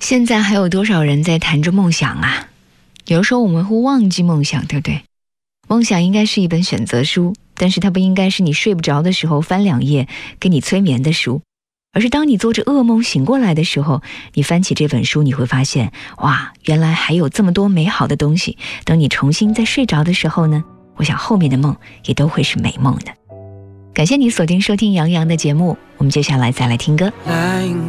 现在还有多少人在谈着梦想啊？有时候我们会忘记梦想，对不对？梦想应该是一本选择书，但是它不应该是你睡不着的时候翻2页给你催眠的书，而是当你做着噩梦醒过来的时候，你翻起这本书，你会发现，哇，原来还有这么多美好的东西。等你重新再睡着的时候呢，我想后面的梦也都会是美梦的。感谢你锁定收听杨洋的节目，我们接下来再来听歌。